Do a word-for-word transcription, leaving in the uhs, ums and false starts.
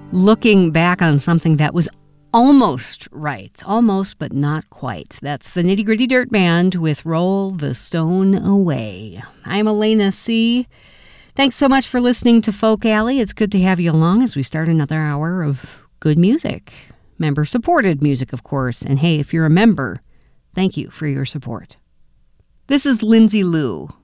looking back on something that was almost right. Almost, but not quite. That's the Nitty Gritty Dirt Band with Roll the Stone Away. I'm Elena C. Thanks so much for listening to Folk Alley. It's good to have you along as we start another hour of good music. Member-supported music, of course. And hey, if you're a member, thank you for your support. This is Lindsay Lou